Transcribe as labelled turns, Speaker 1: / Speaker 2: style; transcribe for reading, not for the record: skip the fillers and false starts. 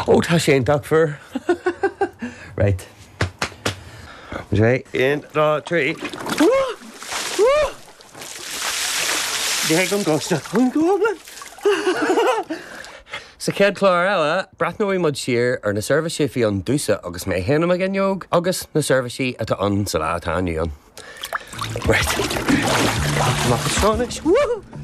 Speaker 1: Ó tá sé an for. Right. Right, 1, 2, 3. Dé go gosta chun goblan. Sa cead chlár eile, brathnóí mud siar ar na service fi an dúsa agus mé héanam a gneog agus na service atá an sa lá atá aniuon. Right. Mach Woo!